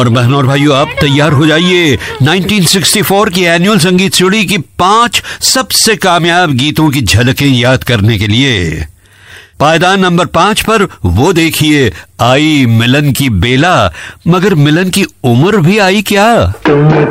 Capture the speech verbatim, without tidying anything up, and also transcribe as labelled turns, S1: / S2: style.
S1: और बहनों और भाइयों, आप तैयार हो जाइए उन्नीस सौ चौंसठ की एनुअल संगीत सीढ़ी की पांच सबसे कामयाब गीतों की झलकें याद करने के लिए। पायदान नंबर पांच पर वो देखिए, आई मिलन की बेला, मगर मिलन की उम्र भी आई क्या?
S2: तुम